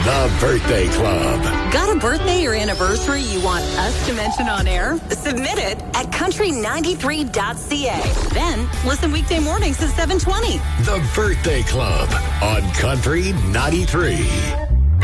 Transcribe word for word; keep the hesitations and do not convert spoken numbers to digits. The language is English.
The Birthday Club. Got a birthday or anniversary you want us to mention on air? Submit it at country ninety-three dot c a. Then listen weekday mornings at seven twenty. The Birthday Club on Country ninety-three.